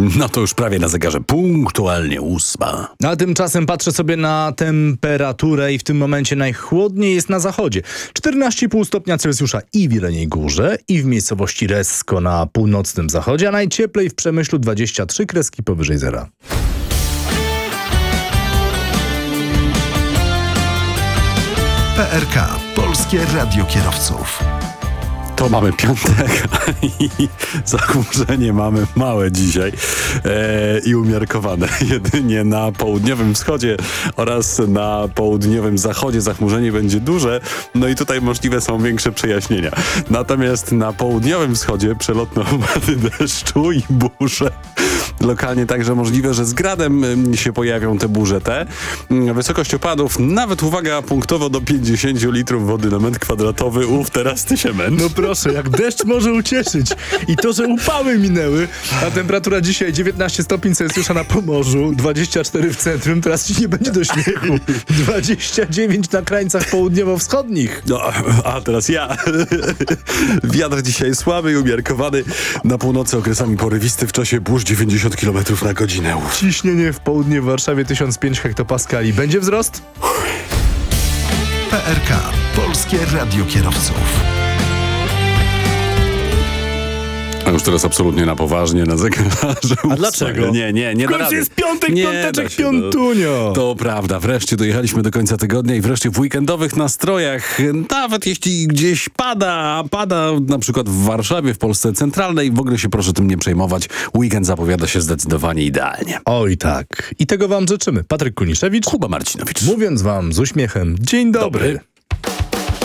No to już prawie na zegarze punktualnie 8. A tymczasem patrzę sobie na temperaturę i w tym momencie najchłodniej jest na zachodzie. 14,5 stopnia Celsjusza i w Jeleniej Górze, i w miejscowości Resko na północnym zachodzie, a najcieplej w Przemyślu 23, kreski powyżej zera. PRK, Polskie Radio Kierowców. To mamy piątek i zachmurzenie mamy małe dzisiaj i umiarkowane. Jedynie na południowym wschodzie oraz na południowym zachodzie zachmurzenie będzie duże, no i tutaj możliwe są większe przejaśnienia. Natomiast na południowym wschodzie przelotne opady deszczu i burze. Lokalnie także możliwe, że z gradem się pojawią te burze te. Wysokość opadów nawet, uwaga, punktowo do 50 litrów wody na metr kwadratowy. Teraz ty się męcz. No proszę, jak deszcz może ucieszyć. I to, że upały minęły, a temperatura dzisiaj 19 stopni Celsjusza na Pomorzu, 24 w centrum, teraz ci nie będzie do śmiechu. 29 na krańcach południowo-wschodnich. No, a teraz ja. Wiatr dzisiaj słaby i umiarkowany. Na północy okresami porywisty, w czasie burz 90 km na godzinę. Ciśnienie w południe w Warszawie 1005 hektopaskali. Będzie wzrost? PRK, Polskie Radio Kierowców. A już teraz absolutnie na poważnie, na zegarze. A dlaczego? Nie W końcu jest piątek, piąteczek, piątunio. To prawda, wreszcie dojechaliśmy do końca tygodnia i wreszcie w weekendowych nastrojach, nawet jeśli gdzieś pada na przykład w Warszawie, w Polsce centralnej, w ogóle się proszę tym nie przejmować, weekend zapowiada się zdecydowanie idealnie. Oj tak. I tego wam życzymy. Patryk Kuniszewicz, Kuba Marcinowicz. mówiąc wam z uśmiechem, dzień dobry.